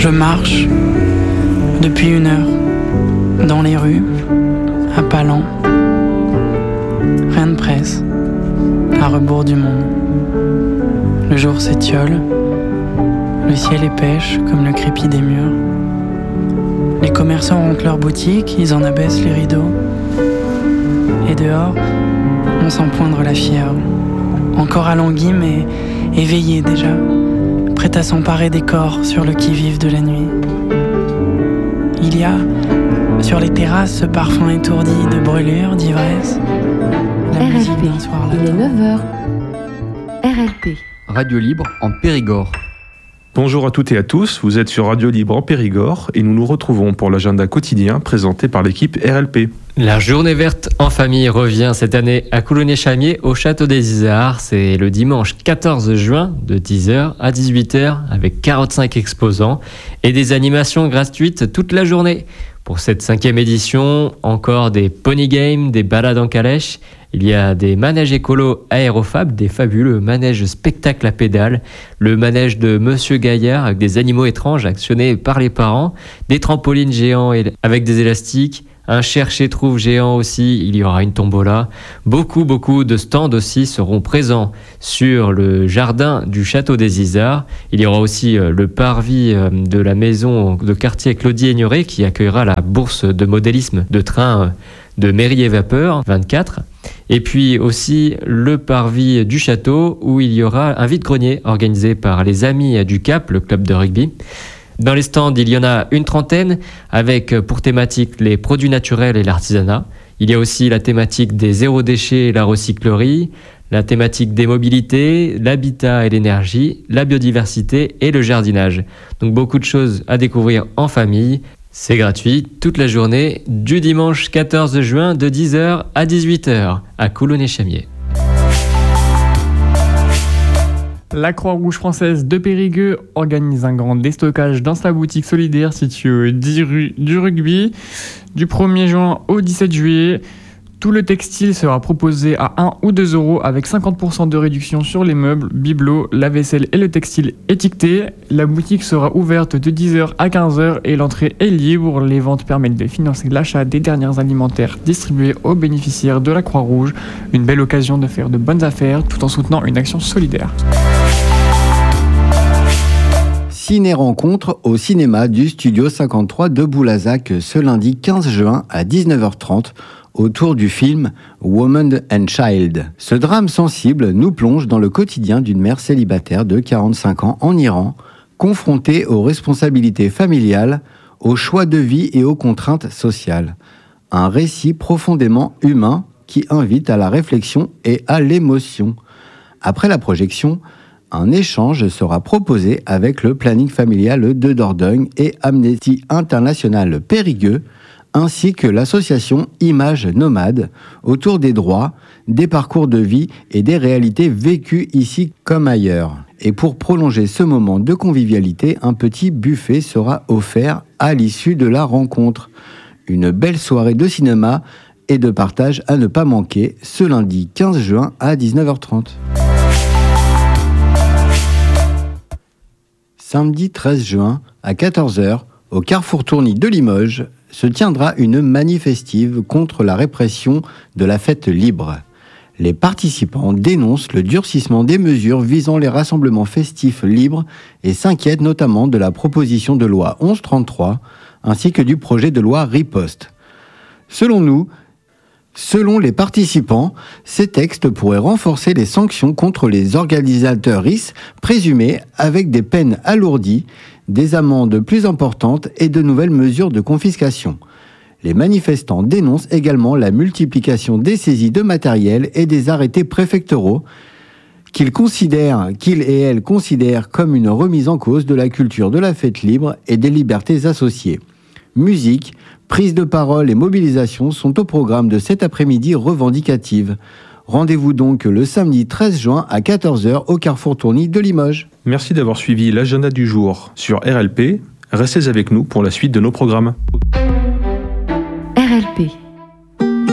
Je marche depuis 1 heure dans les rues, à pas lents. Rien ne presse, à rebours du monde. Le jour s'étiole, le ciel est pêche comme le crépi des murs. Les commerçants rentrent leurs boutiques, ils en abaissent les rideaux. Et dehors, on sent poindre la fièvre. Encore alanguie mais éveillée déjà, prête à s'emparer des corps sur le qui-vive de la nuit. Il y a sur les terrasses ce parfum étourdi de brûlure, d'ivresse. RLP, il est 9h. RLP. Radio Libre en Périgord. Bonjour à toutes et à tous, vous êtes sur Radio Libre en Périgord et nous nous retrouvons pour l'agenda quotidien présenté par l'équipe RLP. La journée verte en famille revient cette année à Coulonnet-Chamiers au Château des Isards. C'est le dimanche 14 juin de 10h à 18h avec 45 exposants et des animations gratuites toute la journée. Pour cette 5e édition, encore des pony games, des balades en calèche. Il y a des manèges écolos aérofab, des fabuleux manèges spectacles à pédales, le manège de Monsieur Gaillard avec des animaux étranges actionnés par les parents, des trampolines géants avec des élastiques, un cherche-et-trouve géant aussi, il y aura une tombola. Beaucoup de stands aussi seront présents sur le jardin du Château des Isards. Il y aura aussi le parvis de la maison de quartier Claudie Aignoret qui accueillera la bourse de modélisme de train de Mairie et Vapeur 24. Et puis aussi le parvis du château où il y aura un vide-grenier organisé par les Amis du Cap, le club de rugby. Dans les stands, il y en a une 30aine avec pour thématique les produits naturels et l'artisanat. Il y a aussi la thématique des zéro déchets et la recyclerie, la thématique des mobilités, l'habitat et l'énergie, la biodiversité et le jardinage. Donc beaucoup de choses à découvrir en famille. C'est gratuit toute la journée du dimanche 14 juin de 10h à 18h à Coulonnet-Chamiers. La Croix-Rouge française de Périgueux organise un grand déstockage dans sa boutique solidaire située 10 rue du Rugby du 1er juin au 17 juillet. Tout le textile sera proposé à 1 ou 2 euros avec 50% de réduction sur les meubles, bibelots, la vaisselle et le textile étiqueté. La boutique sera ouverte de 10h à 15h et l'entrée est libre. Les ventes permettent de financer l'achat des derniers alimentaires distribués aux bénéficiaires de la Croix-Rouge. Une belle occasion de faire de bonnes affaires tout en soutenant une action solidaire. Ciné-rencontre au cinéma du Studio 53 de Boulazac ce lundi 15 juin à 19h30 autour du film Woman and Child. Ce drame sensible nous plonge dans le quotidien d'une mère célibataire de 45 ans en Iran, confrontée aux responsabilités familiales, aux choix de vie et aux contraintes sociales. Un récit profondément humain qui invite à la réflexion et à l'émotion. Après la projection, un échange sera proposé avec le planning familial de Dordogne et Amnesty International Périgueux, ainsi que l'association Images Nomades, autour des droits, des parcours de vie et des réalités vécues ici comme ailleurs. Et pour prolonger ce moment de convivialité, un petit buffet sera offert à l'issue de la rencontre. Une belle soirée de cinéma et de partage à ne pas manquer ce lundi 15 juin à 19h30. Samedi 13 juin à 14h, au Carrefour Tourny de Limoges, se tiendra une manifestive contre la répression de la fête libre. Les participants dénoncent le durcissement des mesures visant les rassemblements festifs libres et s'inquiètent notamment de la proposition de loi 1133 ainsi que du projet de loi Riposte. Selon les participants, ces textes pourraient renforcer les sanctions contre les organisateurs présumés avec des peines alourdies, des amendes plus importantes et de nouvelles mesures de confiscation. Les manifestants dénoncent également la multiplication des saisies de matériel et des arrêtés préfectoraux qu'ils et elles considèrent comme une remise en cause de la culture de la fête libre et des libertés associées. Musique, prise de parole et mobilisation sont au programme de cet après-midi revendicative. Rendez-vous donc le samedi 13 juin à 14h au Carrefour Tourny de Limoges. Merci d'avoir suivi l'agenda du jour sur RLP. Restez avec nous pour la suite de nos programmes. RLP.